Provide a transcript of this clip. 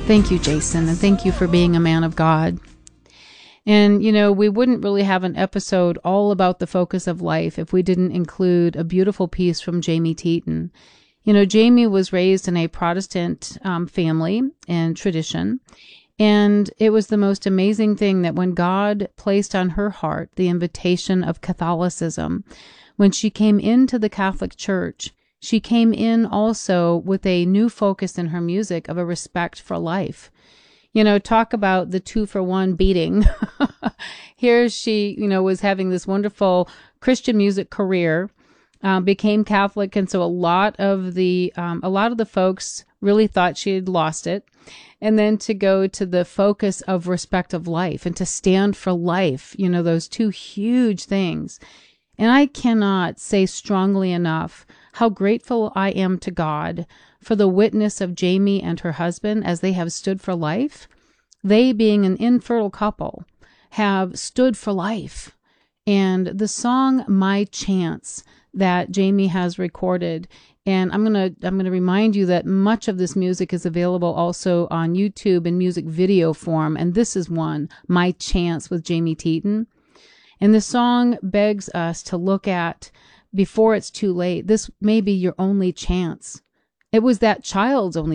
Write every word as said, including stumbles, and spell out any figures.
Thank you, Jason, and thank you for being a man of God. And, you know, we wouldn't really have an episode all about the focus of life if we didn't include a beautiful piece from Jamie Teton. You know, Jamie was raised in a Protestant um, family and tradition, and it was the most amazing thing that when God placed on her heart the invitation of Catholicism, when she came into the Catholic Church, she came in also with a new focus in her music of a respect for life. You know, talk about the two for one beating. Here she, you know, was having this wonderful Christian music career, um, became Catholic, and so a lot of the um, a lot of the folks really thought she had lost it. And then to go to the focus of respect of life and to stand for life, you know, those two huge things. And I cannot say strongly enough how grateful I am to God for the witness of Jamie and her husband as they have stood for life. They, being an infertile couple, have stood for life. And the song My Chance that Jamie has recorded, and I'm going to I'm going to remind you that much of this music is available also on YouTube in music video form, and this is one, My Chance with Jamie Teton. And the song begs us to look at, before it's too late, this may be your only chance. It was that child's only